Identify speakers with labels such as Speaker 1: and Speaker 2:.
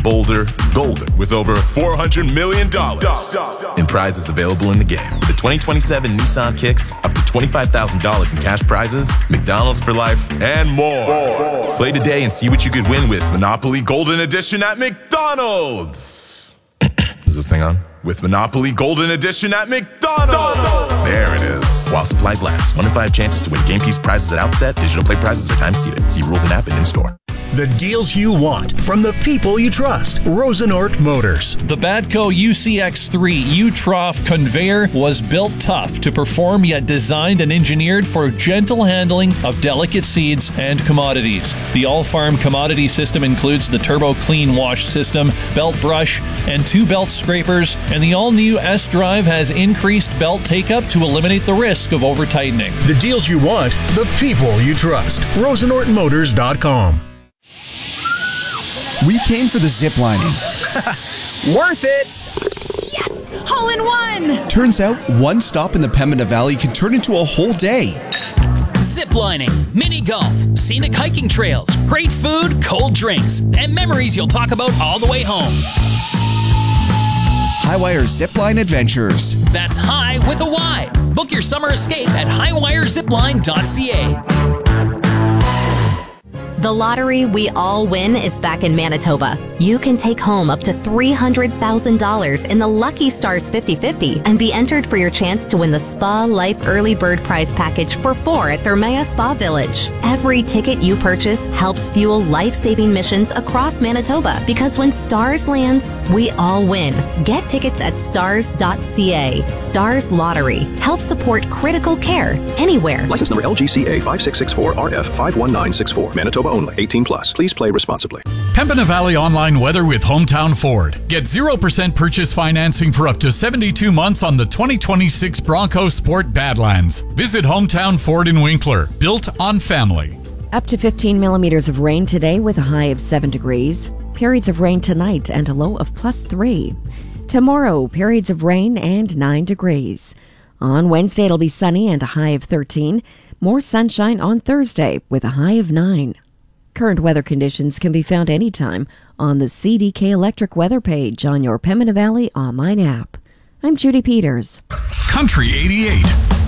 Speaker 1: bolder, golden with over $400 million in prizes available in the game. With the 2027 Nissan Kicks, up to $25,000 in cash prizes, McDonald's for life, and more. Play today and see what you could win with Monopoly Golden Edition at McDonald's. Is this thing on? With Monopoly Golden Edition at McDonald's. There it is. While supplies last. 1 in 5 chances to win game piece prizes at outset. Digital play prizes are time seated. See rules and app and in-store.
Speaker 2: The deals you want from the people you trust. Rosenort Motors.
Speaker 3: The Badco UCX3 U-Trough conveyor was built tough to perform, yet designed and engineered for gentle handling of delicate seeds and commodities. The all-farm commodity system includes the Turbo Clean Wash system, belt brush, and 2 belt scrapers, and the all-new S-Drive has increased belt take-up to eliminate the risk of over-tightening.
Speaker 2: The deals you want, the people you trust. RosenortMotors.com.
Speaker 4: We came for the zip lining. Worth it!
Speaker 5: Yes! Hole in one!
Speaker 4: Turns out one stop in the Pembina Valley can turn into a whole day.
Speaker 6: Ziplining, mini golf, scenic hiking trails, great food, cold drinks, and memories you'll talk about all the way home.
Speaker 4: Highwire Zipline Adventures.
Speaker 6: That's high with a Y. Book your summer escape at highwirezipline.ca.
Speaker 5: The lottery we all win is back in Manitoba. You can take home up to $300,000 in the Lucky Stars 50/50 and be entered for your chance to win the Spa Life Early Bird Prize Package for 4 at Thermea Spa Village. Every ticket you purchase helps fuel life-saving missions across Manitoba, because when Stars lands, we all win. Get tickets at stars.ca. Stars Lottery. Help support critical care anywhere.
Speaker 7: License number LGCA 5664RF 51964. Manitoba only. 18 plus. Please play responsibly.
Speaker 8: Pembina Valley Online Weather with Hometown Ford. Get 0% purchase financing for up to 72 months on the 2026 Bronco Sport Badlands. Visit Hometown Ford in Winkler. Built on family.
Speaker 9: Up to 15 millimeters of rain today with a high of 7 degrees. Periods of rain tonight and a low of +3. Tomorrow, periods of rain and 9 degrees. On Wednesday, it'll be sunny and a high of 13. More sunshine on Thursday with a high of 9. Current weather conditions can be found anytime on the CDK Electric weather page on your Pembina Valley online app. I'm Judy Peters.
Speaker 8: Country 88.